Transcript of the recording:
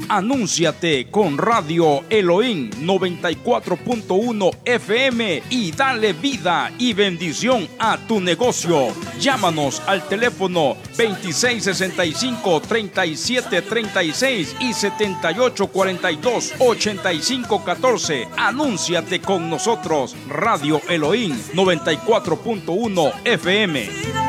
Anúnciate con Radio Elohim 94.1 FM y dale vida y bendición a tu negocio. Llámanos al teléfono 2665-3736 y 7842-8514. Anúnciate con nosotros. Radio Elohim 94.1 FM.